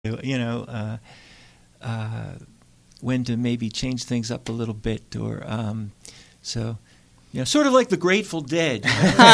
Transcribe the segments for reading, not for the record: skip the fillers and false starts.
when to maybe change things up a little bit, or sort of like the Grateful Dead.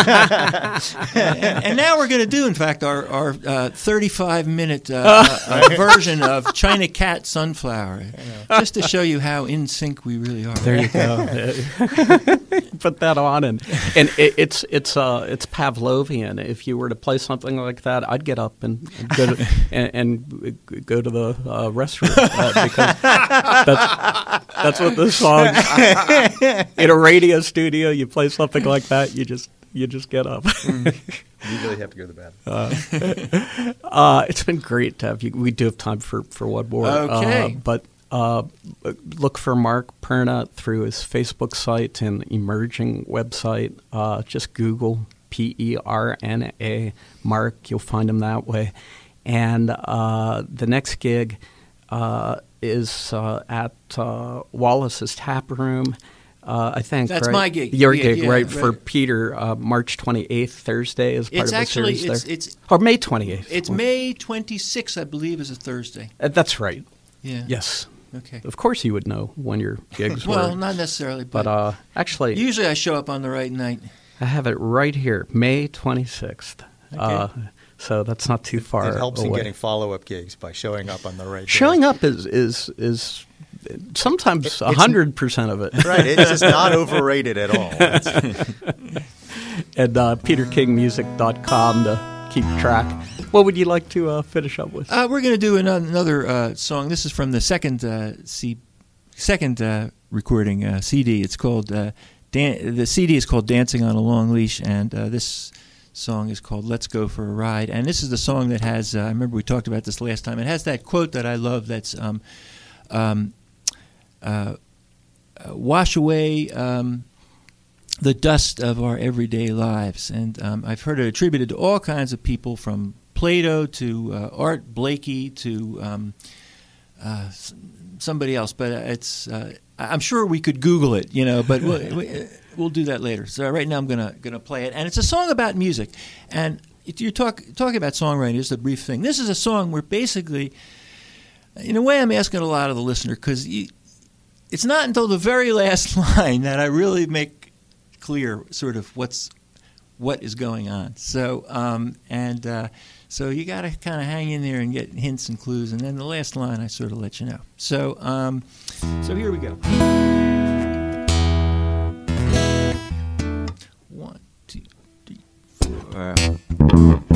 And now we're going to do, in fact, our 35-minute version of China Cat Sunflower, just to show you how in sync we really are. There you go. Put that on, and it's Pavlovian. If you were to play something like that, I'd get up and go to go to the restroom because that's what this song. In a radio studio, you play something like that, you just get up. You really have to go to the bathroom. It's been great to have you. We do have time for one more. Okay. But look for Mark Perna through his Facebook site and emerging website. Just Google Perna Mark. You'll find him that way. And the next gig is at Wallace's Tap Room. I think that's right? my gig. Your gig, right? For Peter, March 28th, Thursday, is part it's of the actually, series it's, there. Or May 28th. It's May 26th, I believe, is a Thursday. That's right. Yeah. Yes. Okay. Of course, you would know when your gigs were. Well, not necessarily, but actually, usually I show up on the right night. I have it right here, May 26th. Okay. So that's not too far. It helps away. in getting follow-up gigs by showing up on the right day. Showing up is sometimes 100% of it. Right. It's just not overrated at all. And peterkingmusic.com to keep track. What would you like to finish up with? We're going to do another song. This is from the second recording CD. It's called the CD is called "Dancing on a Long Leash," and this song is called "Let's Go for a Ride." And this is the song that has. I remember we talked about this last time. It has that quote that I love. That's wash away the dust of our everyday lives. And I've heard it attributed to all kinds of people, from Plato to Art Blakey to somebody else. But it's I'm sure we could Google it, but we'll do that later. So right now I'm gonna play it. And it's a song about music. And you're talking about songwriting, just a brief thing. This is a song where basically, in a way, I'm asking a lot of the listener, because it's not until the very last line that I really make clear sort of what is going on. So so you got to kind of hang in there and get hints and clues, and then the last line I sort of let you know. So so here we go. 1, 2, 3, 4.